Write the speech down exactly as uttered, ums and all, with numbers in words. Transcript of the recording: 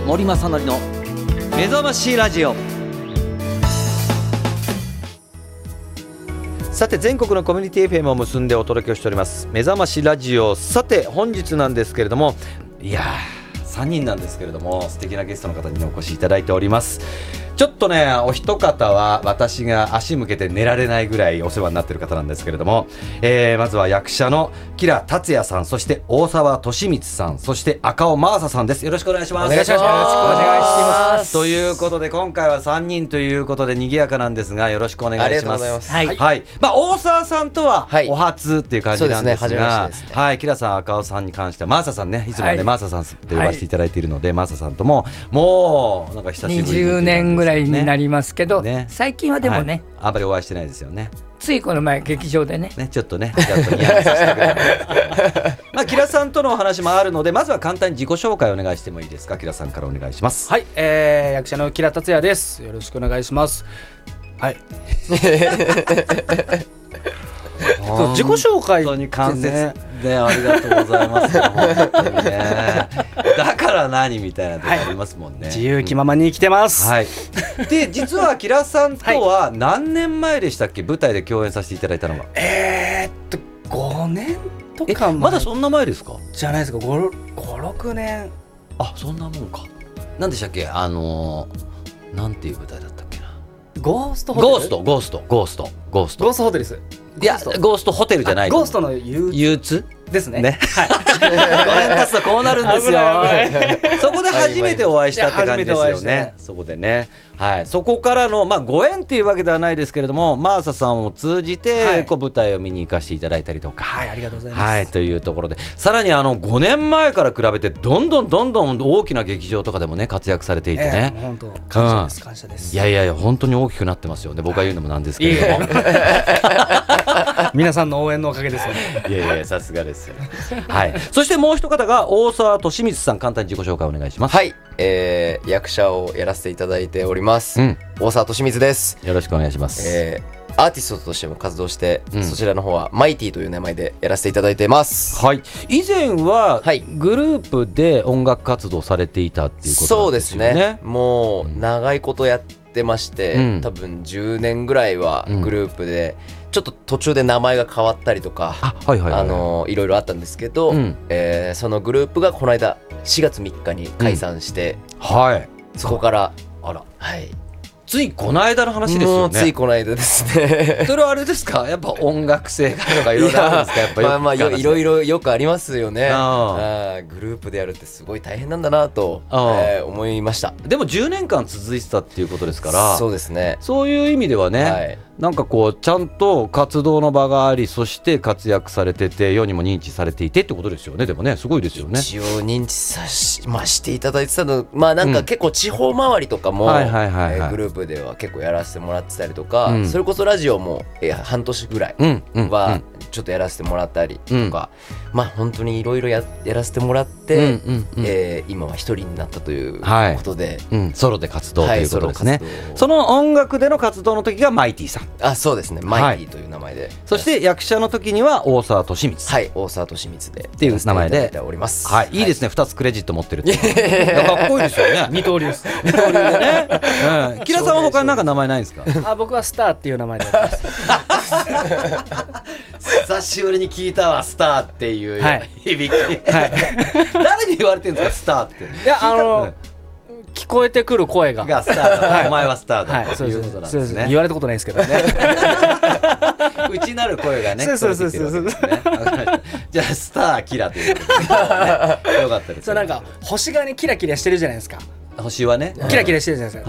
森正則の目覚ましラジオ。さて全国のコミュニティ エフエム を結んでお届けをしております目覚ましラジオ。さて本日なんですけれども、いやーさんにんなんですけれども、素敵なゲストの方に、ね、お越しいただいております。ちょっとねお一方は私が足向けて寝られないぐらいお世話になっている方なんですけれども、えー、まずは役者の吉良達也さん、そして大沢利光さん、そして赤尾真麻さんです。よろしくお願いします。 お願いします。よろしくお願いします。 ということで今回はさんにんということで賑やかなんですが、よろしくお願いします。 ありがとうございます。 はい、はい、まあ、大沢さんとはお初っていう感じなんですが、 そうですね、初めましてですね。 はい、吉良さん赤尾さんに関しては真麻さんね、いつもね、はい、真麻さんと呼ばせていただいているので、はい、真麻さんとももうなんか久しぶりに、 にじゅうねんぐらいになりますけど、 ね、 最近はでもね、はい、 あんまりお会いしてないですよね。 ついこの前劇場で ね, ねちょっとねちょっとニヤッとしたぐらいまあ吉良さんとのお話もあるので、まずは簡単に自己紹介をお願いしてもいいですか。吉良さんからお願いします。 はい、えー、役者の吉良達也です。よろしくお願いします。はいそう自己紹介本当に間接でありがとうございます本当にねだから何みたいなとこありますもんね、はい、 自由気ままに生きてます、 うん、はい、で実は吉良さんとは何年前でしたっけ、舞台で共演させていただいたのは。 えーっとごねんとか前。 まだそんな前ですか。 じゃないですか、ご、ろくねん。 あ、そんなもんか。何でしたっけ、あのー、なんていう舞台だったっけな。 ゴーストホテル。 ゴーストゴーストゴーストゴーストゴーストホテルです。 いやゴーストホテルじゃない。 ゴーストの憂鬱ですね。 ね、はい、ごねん経つとこうなるんですよそこで初めてお会いしたって感じですよね。そこでね、はい、そこからの、まあ、ご縁っていうわけではないですけれども、真麻さんを通じて、はい、こう舞台を見に行かせていただいたりとか、 はい、ありがとうございます、 はい、というところで、さらにあのごねんまえから比べてどんどんどんどん大きな劇場とかでもね活躍されていてね、 えー、本当感謝です、うん、感謝です。 いやいやいや本当に大きくなってますよね。僕が言うのもなんですけれども、 はい、皆さんの応援のおかげですよね。 いやいやさすがですよはい、そしてもう一方が大沢利光さん、簡単に自己紹介お願いします。 はい、えー、役者をやらせていただいております、うん、大沢利光です。 よろしくお願いします。 えー、アーティストとしても活動して、うん、そちらの方はマイティという名前でやらせていただいてます。 はい、以前はグループで音楽活動されていたっていうことなんですよね。 そうですね、もう長いことやってまして、うん、多分じゅうねんぐらいはグループで、うん、ちょっと途中で名前が変わったりとか、あ、はいはいはい、あのいろいろあったんですけど、うん、えー、そのグループがこの間しがつみっかに解散して、うん、はい、そこからあら、 はい、 ついこの間の話ですよね。 もうついこの間ですねそれはあれですか、やっぱ音楽性がとかいろいろあるんですか。やっぱまあまあいろいろよくありますよね。ああ、グループでやるってすごい大変なんだなと、えー、思いました。 でもじゅうねんかん続いてたっていうことですから、 そうですね、 そういう意味ではね、はい、なんかこうちゃんと活動の場があり、そして活躍されてて世にも認知されていてってことですよね。でもねすごいですよね。 一応認知さし、まあ、していただいてたの、まあなんか結構地方回りとかもグループでは結構やらせてもらってたりとか、うん、それこそラジオも、えー、半年ぐらいはちょっとやらせてもらったりとか、うんうん、まあ本当にいろいろやらせてもらって、うんうんうん、えー、今は一人になったということで、 はい、うん、ソロで活動ということですね、はい、その音楽での活動の時がマイティさん。 あ、そうですね、マイティという名前で、はい、 そして役者の時には大沢利光、 はい、大沢利光でっていう名前でおります。 はい、いいですね、ふたつクレジット持ってるってかっこいいですよね。 二刀流です。 二刀流でね、うん、吉良さんは他に何か名前ないんですか。 あ、僕はスターっていう名前でやってます久しぶりに聞いたわ、スターっていう、はい、響き、はい、誰に言われてるんですかスターって。 いや、あのー聞こえてくる声ががスターだ、はい、お前はスターだ、はい、ということなんですね。 言われたことないですけどね内なる声がね、 そうそうそうそう、ね、 じゃあスターキラということで、ね、よかったです。 そう、なんか星がねキラキラしてるじゃないですか。 星はねキラキラしてるじゃないですか、